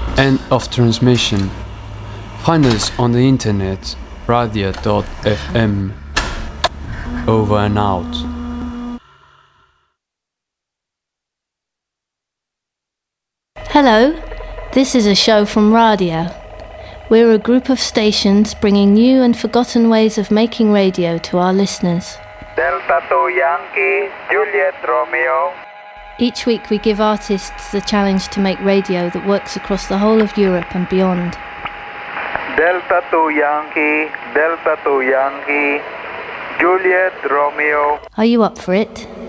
End of transmission. Find us on the internet, radia.fm. Over and out. Hello, this is a show from Radia. We're a group of stations bringing new and forgotten ways of making radio to our listeners. Delta 2 Yankee, Juliet Romeo. Each week we give artists the challenge to make radio that works across the whole of Europe and beyond. Delta 2 Yankee, Delta 2 Yankee, Juliet Romeo. Are you up for it?